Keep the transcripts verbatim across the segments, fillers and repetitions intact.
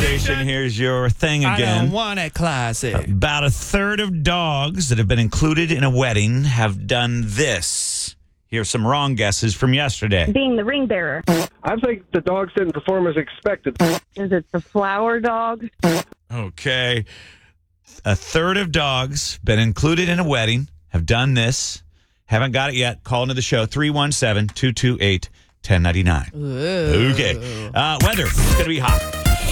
station. Here's your thing I again. don't want a classic. About a third of dogs that have been included in a wedding have done this. Here's some wrong guesses from yesterday. Being the ring bearer. I think the dogs didn't perform as expected. Is it the flower dog? Okay. A third of dogs been included in a wedding have done this. Haven't got it yet. Call into the show three one seven, two two eight, one zero nine nine. Okay. Uh, weather. It's going to be hot.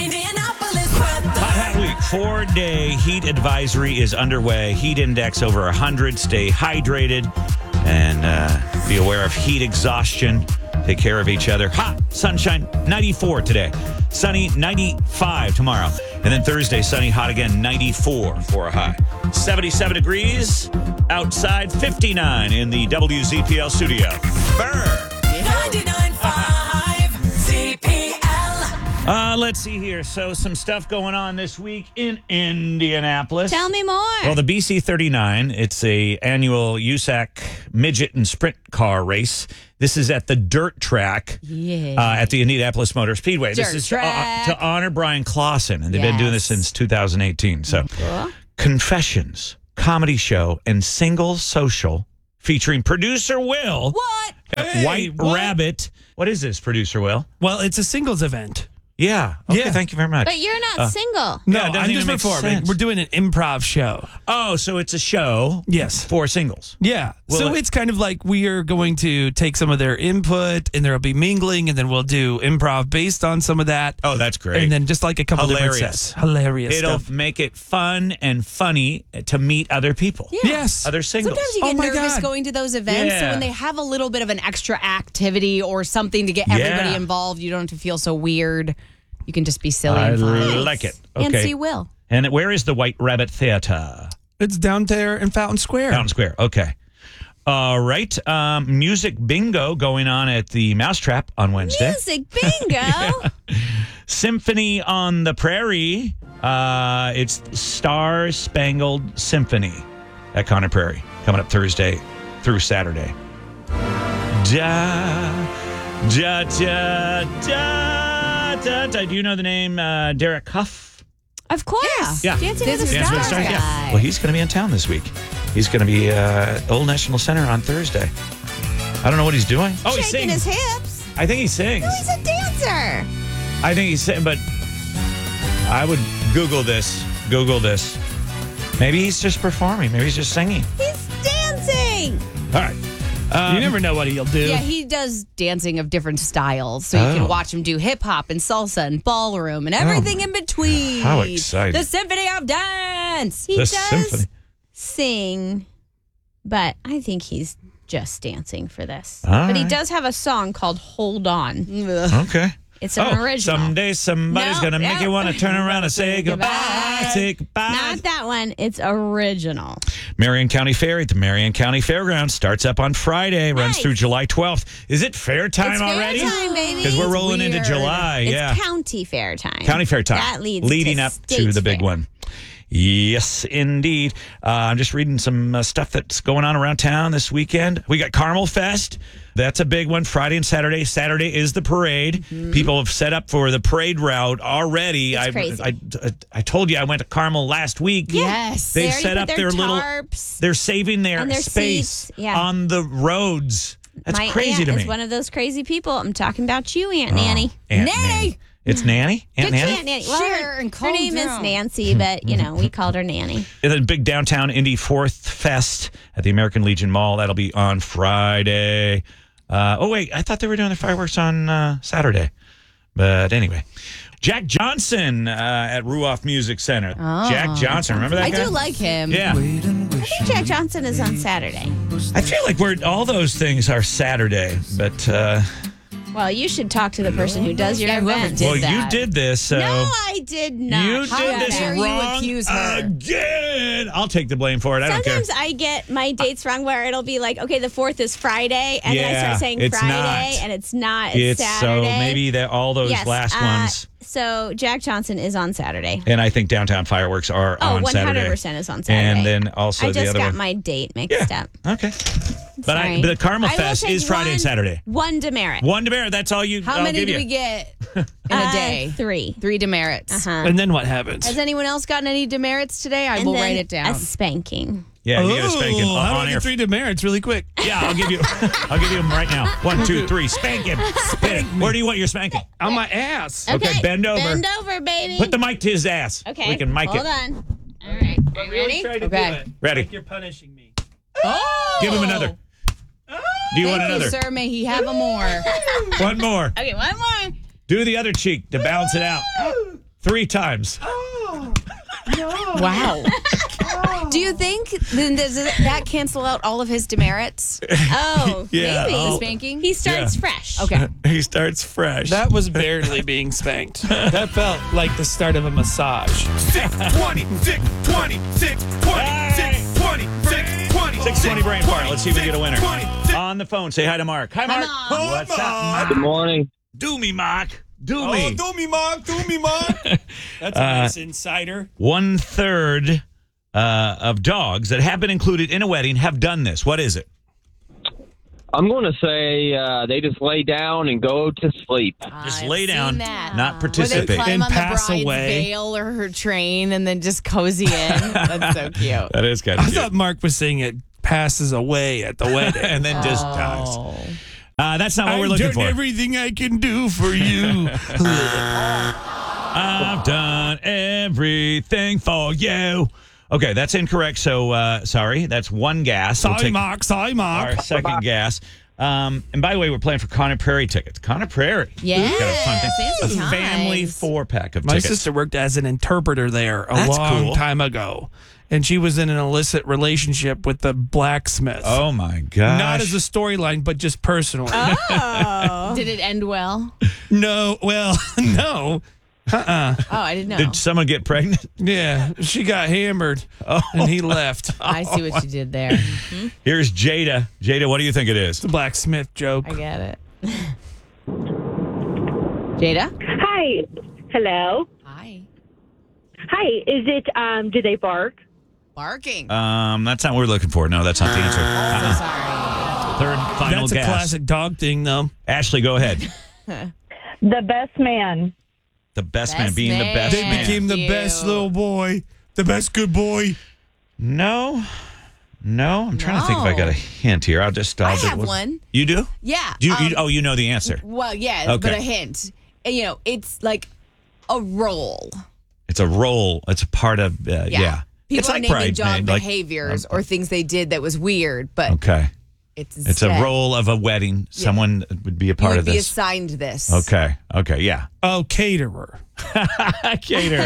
Hot, hot week. Four-day heat advisory is underway. Heat index over one hundred. Stay hydrated and uh, be aware of heat exhaustion. Take care of each other. Hot. Sunshine. ninety-four today. Sunny. ninety-five tomorrow. And then Thursday, sunny, hot again. ninety-four for a high. seventy-seven degrees outside. fifty-nine in the W Z P L studio. Burr. ninety-nine point five Z P L. Uh, let's see here. So some stuff going on this week in Indianapolis. Tell me more. Well, the B C thirty-nine, it's a annual U S A C midget and sprint car race. This is at the dirt track Yeah. uh, at the Indianapolis Motor Speedway. this Dirt is to, uh, track. to honor Brian Clausen, and they've been doing this Yes. since two thousand eighteen. So, Cool. Confessions, comedy show, and single social featuring producer Will What? at Hey, White what? Rabbit. What is this, producer Will? Well, it's a singles event. Yeah. Okay, Yeah. thank you very much. But you're not Uh, single. No, Yeah, it doesn't I'm even just make performing. sense. We're doing an improv show. Oh, so it's a show Yes. for singles. Yeah. Well, so it- it's kind of like we are going to take some of their input and there'll be mingling and then we'll do improv based on some of that. Oh, that's great. And then just like a couple different Hilarious. sets. Hilarious It'll stuff. make it fun and funny to meet other people. Yes. Other singles. Sometimes you Oh get my nervous God. going to those events. Yeah. So when they have a little bit of an extra activity or something to get everybody Yeah. involved, you don't have to feel so weird. You can just be silly I and fun. like it. And Okay. see Will. And where is the White Rabbit Theater? It's down there in Fountain Square. Fountain Square. Okay. All right. Um, music bingo going on at the Mousetrap on Wednesday. Music bingo. Symphony on the Prairie. Uh, it's Star Spangled Symphony at Conner Prairie coming up Thursday through Saturday. Da, da, da, da, da, da. Do you know the name uh, Derek Huff? Of course. Yeah. Dancing with the Dancing Dance with the Stars. Stars, yeah. Well, he's going to be in town this week. He's going to be uh, Old National Center on Thursday. I don't know what he's doing. Oh, he Shaking sings. his hips. I think he sings. Oh, he's a dancer. I think he's saying, but I would Google this. Google this. Maybe he's just performing. Maybe he's just singing. He's dancing. All right. Um, You never know what he'll do. Yeah, he does dancing of different styles. So you Oh. can watch him do hip hop and salsa and ballroom and everything in between. How exciting. The Symphony of Dance. He The does symphony. sing, but I think he's just dancing for this. All but he right. does have a song called Hold On. Okay. It's an oh, original. someday somebody's No, going to make no. you want to turn around and say goodbye. Goodbye. Say goodbye. Not that one. It's original. Marion County Fair at the Marion County Fairgrounds starts up on Friday, runs Nice. through July twelfth. Is it fair time It's fair already? time, baby. Because we're It's rolling into weird. July. It's yeah. county fair time. County Fair time. That leads leading to up to state the big fair. one. Yes, indeed. Uh, I'm just reading some uh, stuff that's going on around town this weekend. We got Carmel Fest. That's a big one. Friday and Saturday. Saturday is the parade. People have set up for the parade route already. It's I, crazy. I, I, I told you I went to Carmel last week. Yes. They've They already set put up their their little. tarps. They're saving their, And their space seats, yeah. on the roads. That's My crazy aunt to me. is one of those crazy people. I'm talking about you, Aunt Oh, Nanny. Aunt Nanny. It's Nanny? Aunt Get Nanny? you, Aunt Nanny. Well, Sure, her, and her calm name is down. Nancy, but you know we called her Nanny. And then big downtown Indy Fourth Fest at the American Legion Mall. That'll be on Friday. Uh, oh, wait. I thought they were doing the fireworks on uh, Saturday. But anyway. Jack Johnson uh, at Ruoff Music Center. Jack Johnson. Remember that I guy? do like him. Yeah. I think Jack Johnson is on Saturday. I feel like we're all those things are Saturday. But, uh, Well, you should talk to the person who does your Yeah, whoever event. did well, you that. did this. So No, I did not. you How did this dare you wrong accuse her? again. I'll take the blame for it. I don't care. Sometimes I get my dates wrong where it'll be like, okay, the fourth is Friday, and then I Yeah, start saying it's Friday, not. and it's not. It's, It's Saturday. so maybe that all those Yes, last uh, ones. So Jack Johnson is on Saturday. And I think downtown fireworks are Oh, on one Saturday. hundred percent is on Saturday. And then also I the just other got one. my date mixed Yeah. up. Okay. But I, Sorry. but the Caramel I will Fest take is Friday one- and Saturday. One demerit. One demerit. That's all you. How I'll many give do you. we get in a Uh, day? Three. Three demerits. Uh-huh. And then what happens? Has anyone else gotten any demerits today? I And will then write it down. A spanking. Yeah, you got to spank him Oh, on, how do on I air. get three demerits really quick? Yeah, I'll give you. I'll give you him right now. One, two, three. Spank him. Spin him. Where do you want your spanking? On my ass. Okay, bend over. Bend over, baby. Put the mic to his ass. Okay. We can mic Hold it. on. All right. Are you ready? Try to Okay. do it. Ready. Like you're punishing me. Oh! Give him another. Do you want Thank another? you, sir. May he have a more. One more. Okay, one more. Do the other cheek to balance it out. Three times. Wow. Do you think then does that cancel out all of his demerits? Oh, Yeah, maybe. I'll- Spanking? He starts Yeah. fresh. Okay. He starts fresh. That was barely being spanked. That felt like the start of a massage. six twenty, six twenty, six twenty, six twenty, six twenty, six twenty brain fart. Let's see if we get a winner. twenty, six- On the phone, say hi to Mark. Hi, Mark. Mark. What's up? Good morning. Do me, Mark. Do Oh, me. do me, Mark. Do me, Mark. That's a nice insider. One third uh, of dogs that have been included in a wedding have done this. What is it? I'm going to say uh, they just lay down and go to sleep. Just I've lay down, seen that. not Where they participate. climb And on the pass bride's away. veil or her train and then just cozy in. That's so cute. That is kind I of cute. thought Mark was saying it passes away at the wedding. And then just dies. Oh. Uh, that's not what we're I've looking done for. everything I can do for you. I've done everything for you. Okay, that's incorrect. So uh, sorry. That's one gas. We'll Sorry, take Mark. Sorry, Mark. our second gas. Um, and by the way, we're playing for Connor Prairie tickets. Connor Prairie. Yeah. Got a fun thing. Fancy A family times. four pack of My tickets. sister worked as an interpreter there a That's long cool. time ago. And she was in an illicit relationship with the blacksmith. Oh my gosh. Not as a storyline, but just personally. Did it end well? No, well, no. Oh, I didn't know. Did someone get pregnant? Yeah, she got hammered and he left. I see what you did there. Here's Jada. Jada, what do you think it is? The blacksmith joke. I get it. Jada? Hi. Hello. Hi. Hi. Is it, um, do they bark? Barking. Um, that's not what we're looking for. No, that's not the answer. so Uh-uh. sorry. Third, final That's a gas. classic dog thing, though. Ashley, go ahead. The best man. The best, Best man being the man. best They man. became the Cute. best little boy, the best good boy. No, no. I'm trying to think if I got a hint here. I'll just. I'll I just- have one. You do? Yeah. Do you, um, you? Oh, you know the answer. Well, yeah, Okay. but a hint. And, You know, it's like a role. It's a role. It's a part of. Uh, yeah. Yeah. People it's are like naming bridesmaid, dog like- behaviors or things they did that was weird, but Okay. it's It's a instead- role of a wedding. Someone would be a You part would of be this. assigned this. Okay. Okay. Yeah. Oh, caterer. Caterer.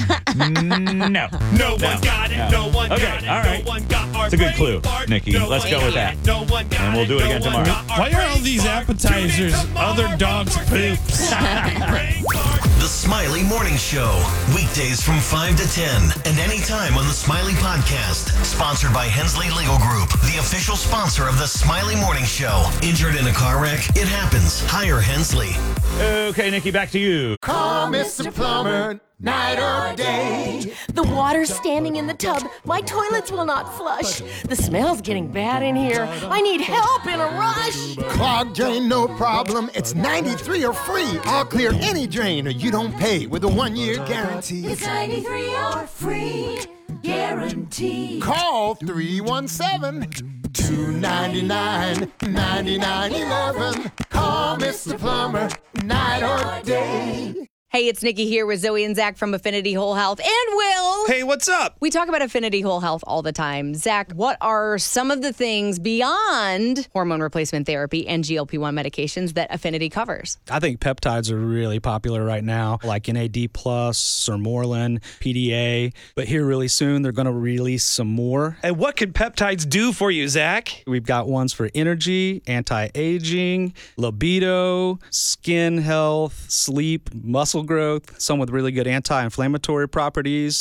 no. No one got it. No one Okay, got it. all right. No one got our It's a good brain clue, fart. Nikki. No Let's one go with got that. it. No one got And we'll it. do it No again one tomorrow. got our Why are all brain these fart. appetizers Tune in other tomorrow dogs' for Zach poops? Brain fart. The Smiley Morning Show, weekdays from five to ten, and anytime on the Smiley Podcast. Sponsored by Hensley Legal Group, the official sponsor of the Smiley Morning Show. Injured in a car wreck? It happens. Hire Hensley. Okay, Nikki, back to you. Call Mister Plumber, night or day. The water's standing in the tub. My toilets will not flush. The smell's getting bad in here. I need help in a rush. Clogged drain, no problem. It's ninety-three or free. I'll clear any drain or you don't pay with a one-year guarantee. It's ninety-three or free guarantee. Call three one seven, two nine nine, nine nine one one. Call Mister Plumber, night or day. Hey, it's Nikki here with Zoe and Zach from Affinity Whole Health and Will. Hey, what's up? We talk about Affinity Whole Health all the time. Zach, what are some of the things beyond hormone replacement therapy and G L P one medications that Affinity covers? I think peptides are really popular right now, like N A D plus, Sermorelin, P D A. But here really soon, they're going to release some more. And what could peptides do for you, Zach? We've got ones for energy, anti-aging, libido, skin health, sleep, muscle growth, some with really good anti-inflammatory properties, and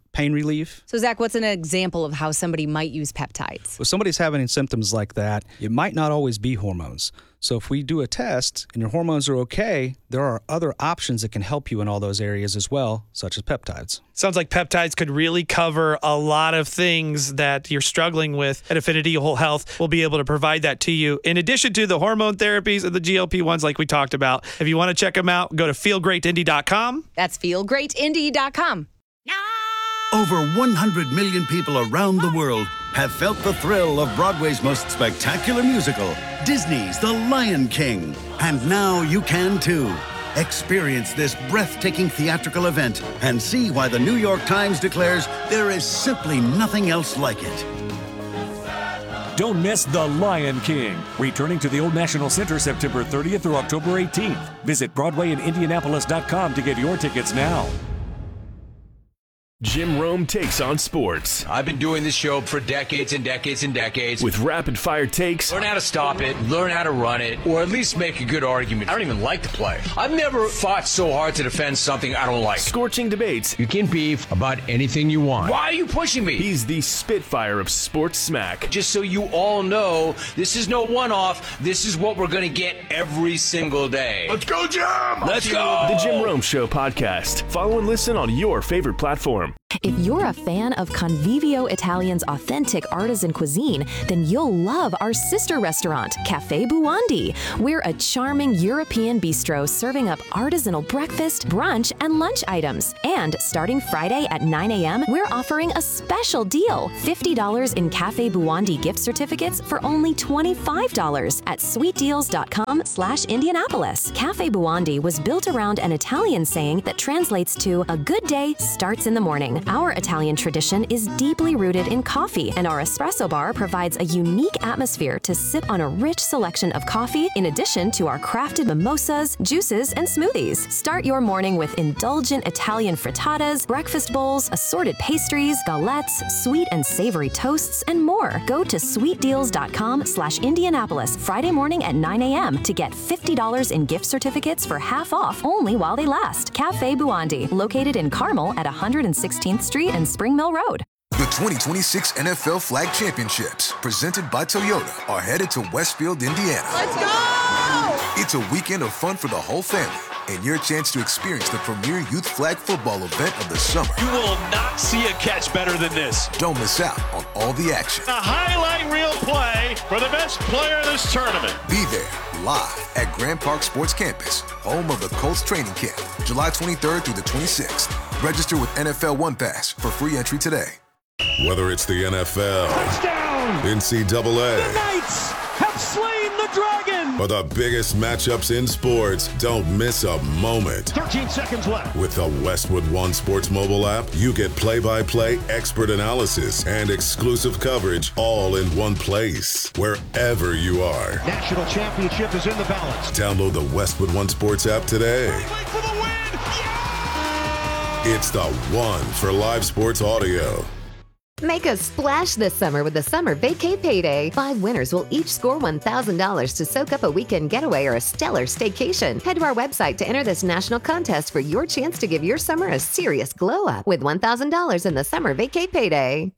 pain relief. So, Zach, what's an example of how somebody might use peptides? If somebody's having symptoms like that, it might not always be hormones. So if we do a test and your hormones are okay, there are other options that can help you in all those areas as well, such as peptides. Sounds like peptides could really cover a lot of things that you're struggling with. And Affinity Whole Health will be able to provide that to you. In addition to the hormone therapies and the G L P ones like we talked about. If you want to check them out, go to feel great indy dot com. That's feel great indy dot com. Over one hundred million people around the world have felt the thrill of Broadway's most spectacular musical, Disney's The Lion King. And now you can too. Experience this breathtaking theatrical event and see why the New York Times declares there is simply nothing else like it. Don't miss The Lion King, returning to the Old National Center September thirtieth through October eighteenth. Visit Broadway in Indianapolis dot com to get your tickets now. Jim Rome takes on sports. I've been doing this show for decades and decades and decades. With rapid-fire takes. Learn how to stop it, learn how to run it, or at least make a good argument. I don't even like the play. I've never fought so hard to defend something I don't like. Scorching debates. You can beef about anything you want. Why are you pushing me? He's the Spitfire of sports smack. Just so you all know, this is no one-off. This is what we're going to get every single day. Let's go, Jim! Let's go! The Jim Rome Show podcast. Follow and listen on your favorite platform. If you're a fan of Convivio Italian's authentic artisan cuisine, then you'll love our sister restaurant, Cafe Buondi. We're a charming European bistro serving up artisanal breakfast, brunch, and lunch items. And starting Friday at nine a.m., we're offering a special deal, fifty dollars in Cafe Buondi gift certificates for only twenty-five dollars at sweetdeals.com slash Indianapolis. Cafe Buondi was built around an Italian saying that translates to a good day starts in the morning. Our Italian tradition is deeply rooted in coffee, and our espresso bar provides a unique atmosphere to sip on a rich selection of coffee in addition to our crafted mimosas, juices, and smoothies. Start your morning with indulgent Italian frittatas, breakfast bowls, assorted pastries, galettes, sweet and savory toasts, and more. Go to sweetdeals.com slash Indianapolis Friday morning at nine a.m. to get fifty dollars in gift certificates for half off only while they last. Cafe Buondi, located in Carmel at one hundred sixteenth Street and Spring Mill Road. The twenty twenty-six N F L Flag Championships, presented by Toyota, are headed to Westfield, Indiana. Let's go! It's a weekend of fun for the whole family and your chance to experience the premier youth flag football event of the summer. You will not see a catch better than this. Don't miss out on all the action. A highlight reel play for the best player of this tournament. Be there live at Grand Park Sports Campus, home of the Colts training camp, July twenty-third through the twenty-sixth. Register with N F L One Pass for free entry today. Whether it's the N F L, touchdown, N C double A, the Knights have slain the dragon, or the biggest matchups in sports, don't miss a moment. thirteen seconds left. With the Westwood One Sports mobile app, you get play-by-play expert analysis and exclusive coverage all in one place, wherever you are. National championship is in the balance. Download the Westwood One Sports app today. Wait for the win! Yeah! It's the one for live sports audio. Make a splash this summer with the Summer Vacay Payday. Five winners will each score one thousand dollars to soak up a weekend getaway or a stellar staycation. Head to our website to enter this national contest for your chance to give your summer a serious glow up with one thousand dollars in the Summer Vacay Payday.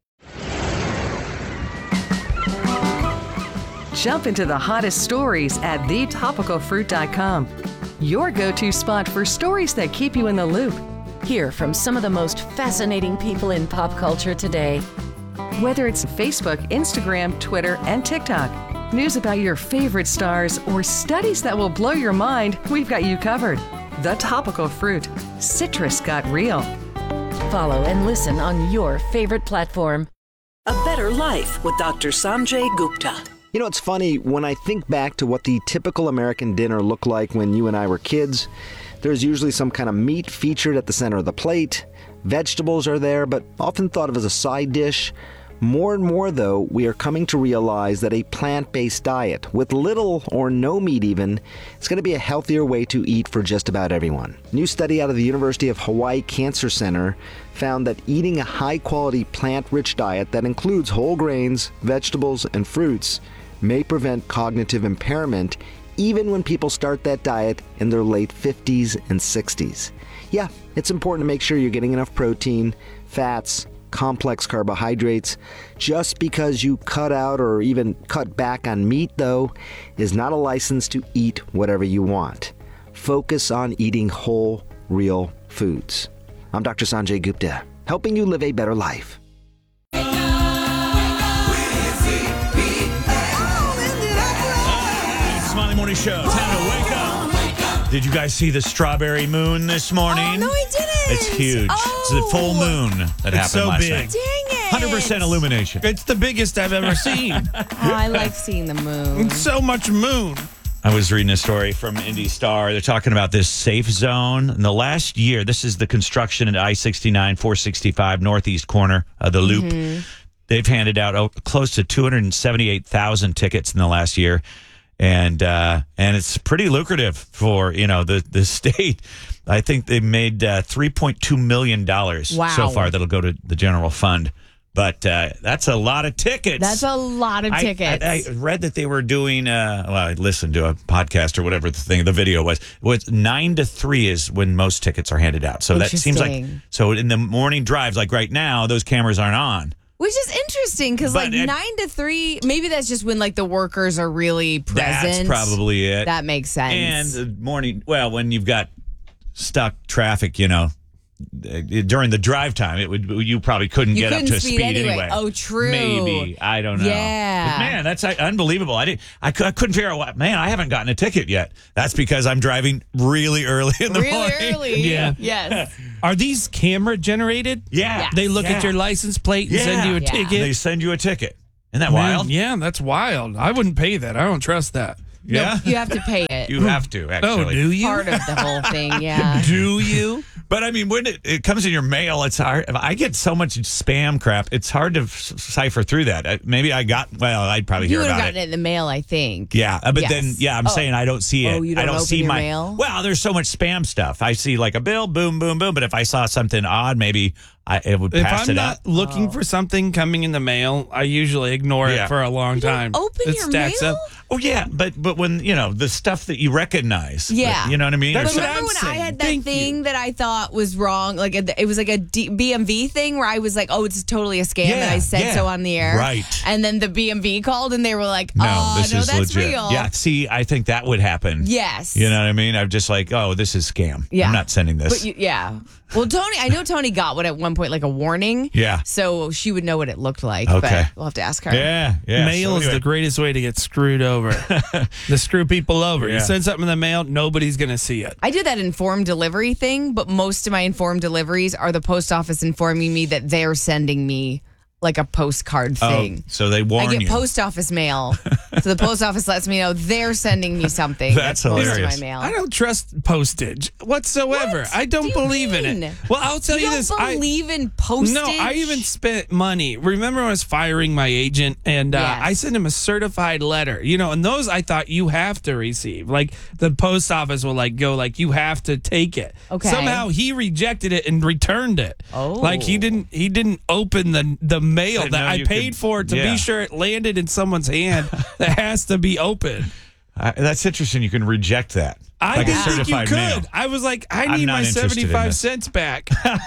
Jump into the hottest stories at the topical fruit dot com. Your go-to spot for stories that keep you in the loop. Hear from some of the most fascinating people in pop culture today. Whether it's Facebook, Instagram, Twitter, and TikTok, news about your favorite stars, or studies that will blow your mind, we've got you covered. The Topical Fruit. Citrus got real. Follow and listen on your favorite platform. A Better Life with Doctor Sanjay Gupta. You know, it's funny, when I think back to what the typical American dinner looked like when you and I were kids, there's usually some kind of meat featured at the center of the plate. Vegetables are there, but often thought of as a side dish. More and more, though, we are coming to realize that a plant-based diet, with little or no meat even, is going to be a healthier way to eat for just about everyone. A new study out of the University of Hawaii Cancer Center found that eating a high-quality plant-rich diet that includes whole grains, vegetables, and fruits may prevent cognitive impairment even when people start that diet in their late fifties and sixties. Yeah, it's important to make sure you're getting enough protein, fats, complex carbohydrates. Just because you cut out or even cut back on meat, though, is not a license to eat whatever you want. Focus on eating whole, real foods. I'm Doctor Sanjay Gupta, helping you live a better life. Smiley Morning Show. Time to wake up. Did you guys see the strawberry moon this morning? Oh, no, I didn't. It's huge. Oh. It's the full moon that It's happened so last big. night. Dang it. one hundred percent illumination. It's the biggest I've ever seen. Oh, I like seeing the moon. So much moon. I was reading a story from Indy Star. They're talking about this safe zone. In the last year, this is the construction at I sixty-nine, four sixty-five, northeast corner of the loop. Mm-hmm. They've handed out oh, close to two hundred seventy-eight thousand tickets in the last year. And uh, and it's pretty lucrative for, you know, the, the state. I think they made uh, three point two million dollars Wow. so far that'll go to the general fund. But uh, that's a lot of tickets. That's a lot of I- tickets. I, I read that they were doing, uh, well, I listened to a podcast or whatever the thing, the video was. It was nine to three is when most tickets are handed out. So that seems like, Interesting. so in the morning drives, like right now, those cameras aren't on. Which is interesting because But like it- nine to three, maybe that's just when like the workers are really present. That's probably it. That makes sense. And the morning, well, when you've got stuck traffic, you know, uh, during the drive time, it would you probably couldn't You get couldn't up to speed speed anyway. anyway. Oh, true. Maybe I don't know. Yeah. But man, that's uh, unbelievable. I didn't. I, cou- I couldn't figure out what. Man, I haven't gotten a ticket yet. That's because I'm driving really early in the Really morning. early. Yeah. Yes. Are these camera generated? Yeah. They look Yeah. at your license plate and Yeah. send you a Yeah. ticket. They send you a ticket. Isn't that Man, wild? Yeah, that's wild. I wouldn't pay that. I don't trust that. Yeah. You have to pay it. You have to actually. Oh, do you? Part of the whole thing. Yeah. Do you? But I mean, when it, it comes in your mail, it's hard. I get so much spam crap. It's hard to f- cipher through that. Uh, Maybe I got. Well, I'd probably You hear would have about gotten it. it in the mail, I think. Yeah, uh, but Yes. then yeah, I'm Oh. saying I don't see it. Oh, you I don't don't open see your my mail? Well, there's so much spam stuff. I see like a bill, boom, boom, boom. But if I saw something odd, maybe I it would If pass I'm it not up. looking for something coming in the mail, I usually ignore Yeah. it for a long time. open it your stacks mail? up. Oh yeah, but but when you know the stuff that you recognize, Yeah. you know what I mean. That's Or what so- I'm Remember when I saying. had that Thank thing you. that I thought was wrong? Like it it was like a D- B M V thing where I was like, "Oh, it's totally a scam," and Yeah, I said yeah. so on the air. Right. And then the B M V called, and they were like, no, "Oh, this no, is that's legit. real." Yeah, see, I think that would happen. Yes. You know what I mean? I'm just like, oh, this is scam. Yeah. I'm not sending this. But you, yeah. Well, Tony, I know Tony got one at one point, like a warning. Yeah. So she would know what it looked like. Okay. But we'll have to ask her. yeah, yeah. Mail So is anyway. the greatest way to get screwed over. to screw people over. Yeah. You send something in the mail, nobody's going to see it. I do that informed delivery thing, but most of my informed deliveries are the post office informing me that they're sending me like a postcard Oh, thing. so they warn I get you. post office mail. So the post office lets me know they're sending me something. That's most hilarious. of my mail. I don't trust postage whatsoever. What I don't do you believe in mean? it. Well, I'll tell you you, don't this. I, believe in postage? No, I even spent money. Remember when I was firing my agent and uh, Yes. I sent him a certified letter, you know, and those I thought you have to receive. Like the post office will like go like you have to take it. Okay. Somehow he rejected it and returned it. Oh. Like he didn't he didn't open the the mail Didn't that know I you paid could- for to yeah. be sure it landed in someone's hand that has to be open. Uh, that's interesting. You can reject that. I like a didn't think you certified could. mail. I was like, I I'm need not my interested in seventy-five this. cents back.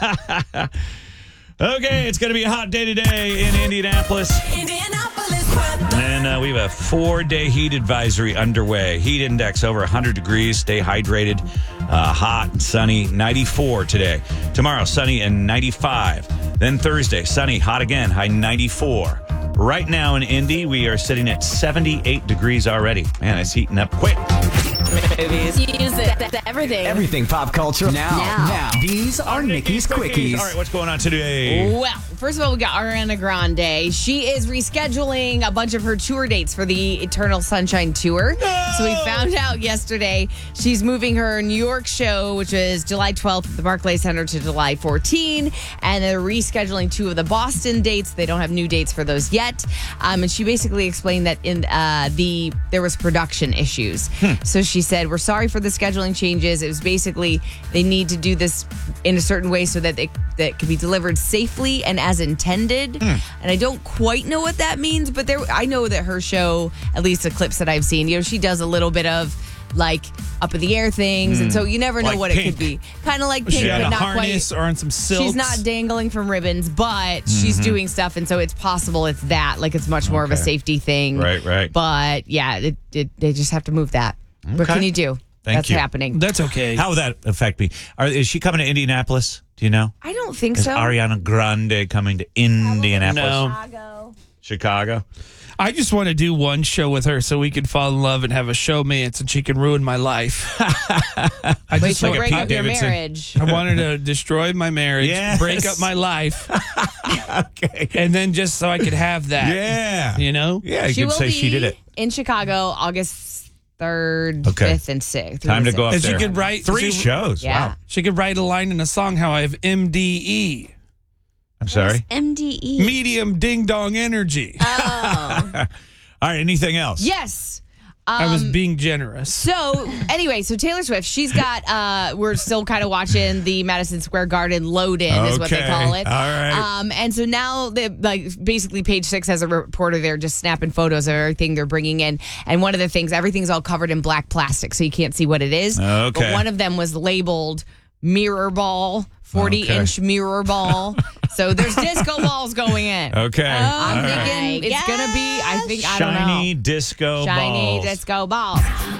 Okay, it's going to be a hot day today in Indianapolis. Indianapolis weather. And uh, we have a four-day heat advisory underway. Heat index over one hundred degrees. Stay hydrated. Uh, hot and sunny. ninety-four today. Tomorrow, sunny and ninety-five. Then Thursday, sunny, hot again, high ninety-four. Right now in Indy, we are sitting at seventy-eight degrees already. Man, it's heating up quick. Music, everything. Everything pop culture now. Now. Now. These are Nikki's Quickies. All right, what's going on today? Well, first of all, we got Ariana Grande. She is rescheduling a bunch of her tour dates for the Eternal Sunshine Tour. So we found out yesterday she's moving her New York show, which is July twelfth at the Barclays Center, to July fourteenth. And they're rescheduling two of the Boston dates. They don't have new dates for those yet. Um, and she basically explained that in uh, the there was production issues. So she said, we're sorry for the scheduling changes. It was basically they need to do this in a certain way so that it that can be delivered safely and as intended. Hmm. And I don't quite know what that means, but there I know that her show, at least the clips that I've seen, you know, she does a little bit of like up in the air things, and so you never know Like what Pink. it could be. Kind of like She Pink, had but a not harness quite. or on some silks. She's not dangling from ribbons, but she's Mhm. doing stuff, and so it's possible it's that. Like it's much more of a Okay. safety thing. Right, right. But yeah, it, it, they just have to move that. What Okay. can you do? Thank That's you. happening. That's okay. How will that affect me? Are, is she coming to Indianapolis? Do you know? I don't think Is so. Ariana Grande coming to Indianapolis? No. Chicago? I just want to do one show with her so we can fall in love and have a showmance and she can ruin my life. I Wait just till like break Pete up your Davidson. marriage. I want her to destroy my marriage, Yes. break up my life, okay, and then just so I could have that. Yeah. You know? Yeah, you She could will say be she did it. in Chicago August third, Okay. fifth, and sixth. Time to go up And she there. could write Three she- shows. Yeah. Wow. She could write a line in a song how I have M D E. I'm sorry. M D E. Medium ding dong energy. Oh. All right, anything else? Yes. I was Um, being generous. So anyway, so Taylor Swift, she's got. uh We're still kind of watching the Madison Square Garden load-in, is what they Okay, call it. all right. Um, and so now, they like basically, Page Six has a reporter there just snapping photos of everything they're bringing in. And one of the things, everything's all covered in black plastic, so you can't see what it is. Okay. But one of them was labeled mirror ball, forty-inch mirror ball. So there's disco balls going in. Okay. I'm All right. thinking it's gonna be. I think I don't know. Shiny disco Shiny balls. disco balls.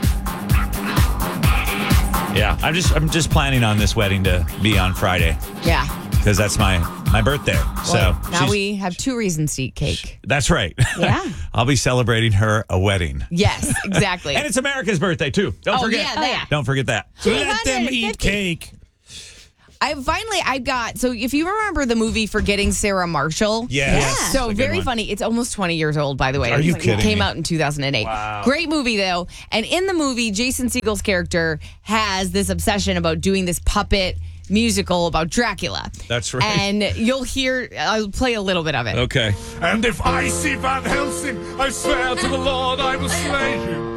Yeah, I'm just I'm just planning on this wedding to be on Friday Yeah. because that's my my birthday. so Well, now she's- we have two reasons to eat cake. that's right. Yeah. I'll be celebrating her a wedding. Yes, exactly. And it's America's birthday too. Don't Oh, forget. yeah, that. Don't forget that. Let them eat cake. I finally I got so if you remember the movie Forgetting Sarah Marshall. Yes. Yes. So That's a good very one. funny. It's almost twenty years old, by the way. Are you It kidding came me? out in two thousand eight. Wow. Great movie though. And in the movie, Jason Segel's character has this obsession about doing this puppet musical about Dracula. That's right. And you'll hear I'll play a little bit of it. Okay. And if I see Van Helsing, I swear to the Lord I will slay him.